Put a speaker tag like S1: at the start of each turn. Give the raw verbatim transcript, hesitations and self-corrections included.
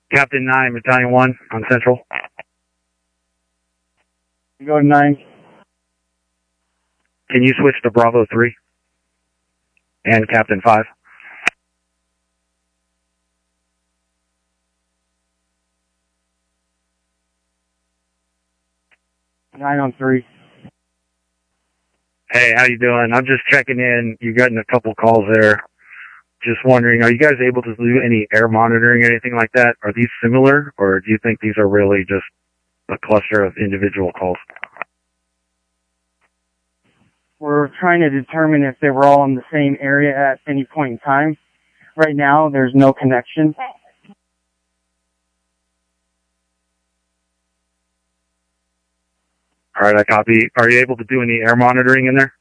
S1: Captain nine, Battalion one on Central.
S2: You go to nine.
S1: Can you switch to Bravo three? And Captain five.
S2: nine on three.
S1: Hey, how you doing? I'm just checking in. You've gotten a couple calls there. Just wondering, are you guys able to do any air monitoring or anything like that? Are these similar, or do you think these are really just a cluster of individual calls?
S2: We're trying to determine if they were all in the same area at any point in time. Right now, there's no connection.
S1: All right, I copy. Are you able to do any air monitoring in there?